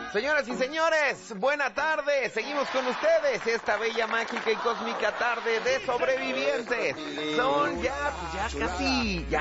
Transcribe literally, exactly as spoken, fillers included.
Señoras y señores, buena tarde. Seguimos con ustedes esta bella, mágica y cósmica tarde de sobrevivientes. Son ya, ya casi, ya